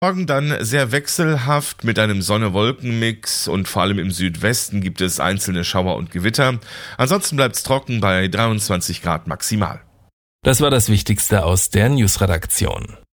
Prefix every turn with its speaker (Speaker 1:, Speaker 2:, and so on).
Speaker 1: Morgen dann sehr wechselhaft mit einem Sonne-Wolken-Mix und vor allem im Südwesten gibt es einzelne Schauer und Gewitter. Ansonsten bleibt es trocken bei 23 Grad maximal.
Speaker 2: Das war das Wichtigste aus der News-Redaktion.